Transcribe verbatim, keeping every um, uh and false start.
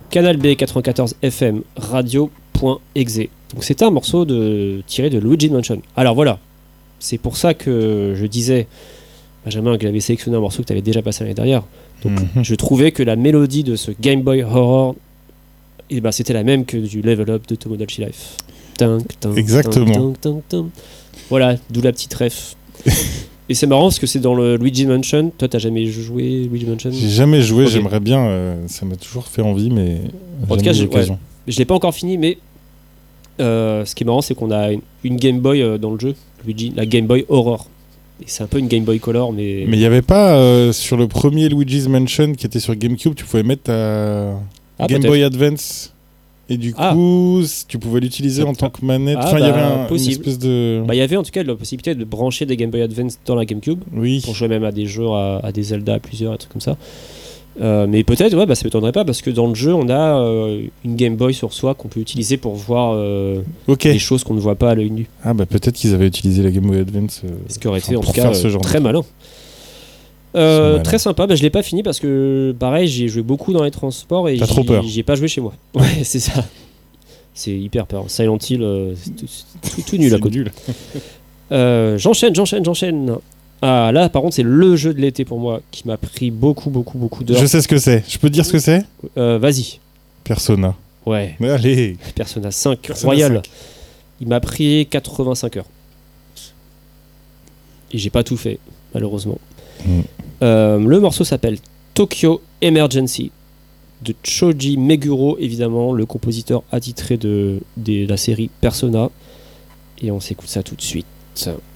Canal B quatre-vingt-quatorze F M, radio.exe. Donc c'était un morceau de, tiré de Luigi's Mansion. Alors voilà, c'est pour ça que je disais, Benjamin, que j'avais sélectionné un morceau que tu avais déjà passé l'année dernière. Donc mm-hmm. je trouvais que la mélodie de ce Game Boy Horror, eh ben, c'était la même que du Level Up de Tomodachi Life. Tunk, tunk, Exactement. Tunk, tunk, tunk. Voilà, d'où la petite ref. Et c'est marrant parce que c'est dans le Luigi's Mansion. Toi, t'as jamais joué Luigi's Mansion ? J'ai jamais joué, okay. J'aimerais bien. Euh, ça m'a toujours fait envie, mais en tout cas, j'ai l'occasion. Ouais, je l'ai pas encore fini, mais euh, ce qui est marrant, c'est qu'on a une, une Game Boy euh, dans le jeu, Luigi, la Game Boy Horror. Et c'est un peu une Game Boy Color, mais. Mais il y avait pas euh, sur le premier Luigi's Mansion qui était sur GameCube, tu pouvais mettre ta ah, Game peut-être. Boy Advance. Et du ah. coup, tu pouvais l'utiliser en tant que manette. Ah, enfin, il bah, y avait un, possible. une espèce de. Bah, il y avait en tout cas la possibilité de brancher des Game Boy Advance dans la GameCube. Oui. Pour jouer même à des jeux, à, à des Zelda, à plusieurs, et trucs comme ça. Euh, mais peut-être, ouais, bah, ça m'étonnerait pas parce que dans le jeu, on a euh, une Game Boy sur soi qu'on peut utiliser pour voir euh, okay. des choses qu'on ne voit pas à l'œil nu. Ah, bah peut-être qu'ils avaient utilisé la Game Boy Advance. Euh, ce qui aurait été en tout cas euh, très malin. Euh, malin. Très sympa, bah, je l'ai pas fini parce que pareil, j'ai joué beaucoup dans les transports et j'y ai pas joué chez moi. Ouais, c'est ça. C'est hyper peur. Silent Hill, euh, c'est tout, tout, tout nul à côté. Nul. euh, j'enchaîne, j'enchaîne, j'enchaîne. Ah là, par contre, c'est le jeu de l'été pour moi qui m'a pris beaucoup, beaucoup, beaucoup d'heures. Je sais ce que c'est. Je peux te dire ce que c'est ? euh, Vas-y. Persona. Ouais. Allez. Persona cinq, Persona Royal. cinq. Il m'a pris quatre-vingt-cinq heures. Et j'ai pas tout fait, malheureusement. Mm. Euh, le morceau s'appelle Tokyo Emergency de Shoji Meguro, évidemment, le compositeur attitré de, de la série Persona. Et on s'écoute ça tout de suite.